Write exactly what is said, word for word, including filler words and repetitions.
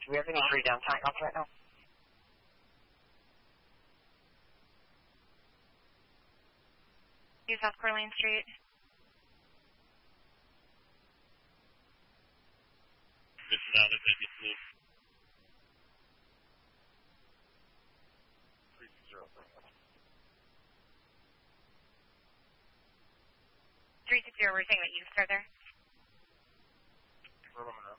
Do we have any free downtown calls right now? East South Coeur d'Alene Street. This is Alice at the school. three six zero. three six zero, we're saying that you start there? Roman